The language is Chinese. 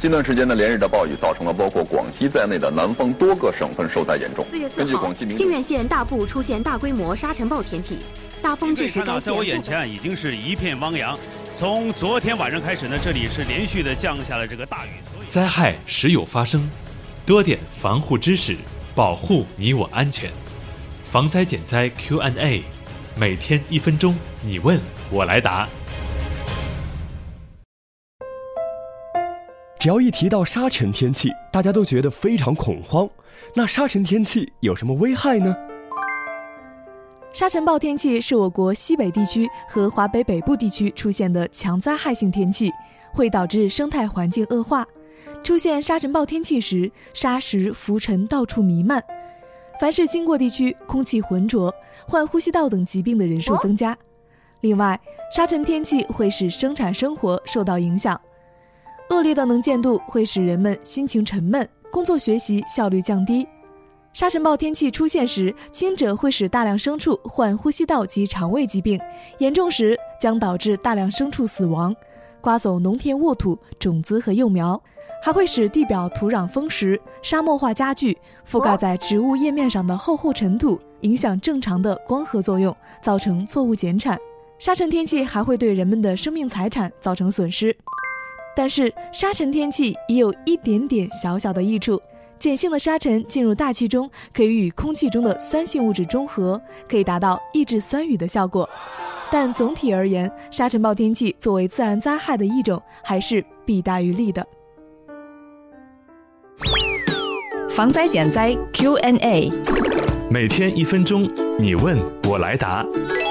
近段时间的连日的暴雨造成了包括广西在内的南方多个省份受灾严重。 4月4号，靖远县大部出现大规模沙尘暴天气，大风致使该县。 在我眼前已经是一片汪洋。从昨天晚上开始呢，这里是连续的降下了这个大雨。 灾害时有发生，多点防护知识，保护你我安全。防灾减灾 Q&A， 每天1分钟，你问我来答。 只要一提到沙尘天气，大家都觉得非常恐慌。那沙尘天气有什么危害呢？ 沙尘暴天气是我国西北地区和华北北部地区出现的强灾害性天气，会导致生态环境恶化。出现沙尘暴天气时，沙石浮尘到处弥漫，凡是经过地区空气浑浊，患呼吸道等疾病的人数增加。另外，沙尘天气会使生产生活受到影响。恶劣的能见度会使人们心情沉闷，工作学习效率降低。沙尘暴天气出现时，轻者会使大量牲畜患呼吸道及肠胃疾病，严重时将导致大量牲畜死亡，刮走农田沃土、种子和幼苗，还会使地表土壤丰实，沙漠化加剧，覆盖在植物叶面上的厚厚尘土影响正常的光合作用，造成作物减产。沙尘天气还会对人们的生命财产造成损失。但是沙尘天气也有一点点小小的益处，碱性的沙尘进入大气中，可以与空气中的酸性物质中和，可以达到抑制酸雨的效果。但总体而言，沙尘暴天气作为自然灾害的一种，还是弊大于利的。 防灾减灾 Q&A， 每天1分钟，你问我来答。